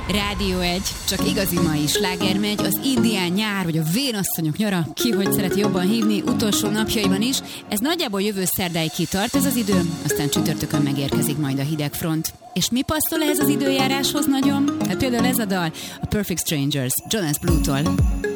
Rádió 1, csak igazi mai sláger megy, az indián nyár, vagy a vénasszonyok nyara, ki hogy szereti jobban hívni, utolsó napjaiban is. Ez nagyjából jövő szerdáig kitart ez az idő, aztán csütörtökön megérkezik majd a hidegfront. És mi passzol ehhez az időjáráshoz nagyon? Hát például ez a dal, a Perfect Strangers, Jonas Blue-tól.